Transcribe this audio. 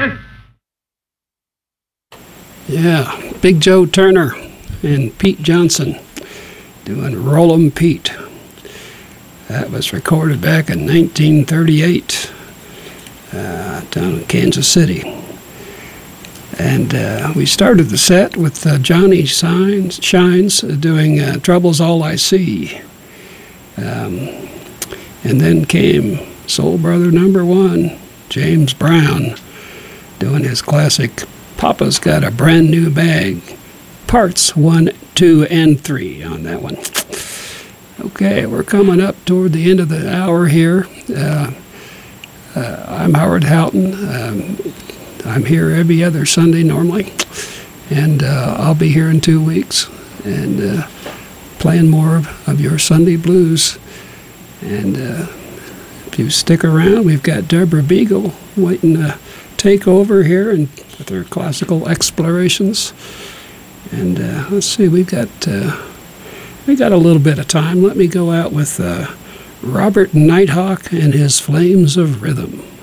Yeah, Big Joe Turner and Pete Johnson doing Roll'em Pete. That was recorded back in 1938 down in Kansas City. And we started the set with Johnny Shines doing Trouble's All I See. And then came Soul Brother #1, James Brown, doing his classic Papa's Got a Brand New Bag, parts 1, 2, and 3 on that one. Okay, we're coming up toward the end of the hour here. I'm Howard Houghton. I'm here every other Sunday normally, and I'll be here in 2 weeks and playing more of your Sunday blues. And if you stick around, we've got Deborah Beagle waiting to take over here and with her classical explorations. And let's see, we got a little bit of time. Let me go out with Robert Nighthawk and his Flames of Rhythm.